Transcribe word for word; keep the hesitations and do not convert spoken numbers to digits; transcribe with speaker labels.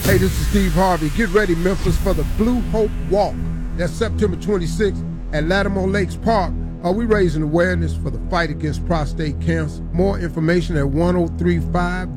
Speaker 1: Hey, this is Steve Harvey. Get ready, Memphis, for the Blue Hope Walk. That's September twenty-sixth at Lattimore Lakes Park. Are we raising awareness for the fight against prostate cancer? More information at one oh three five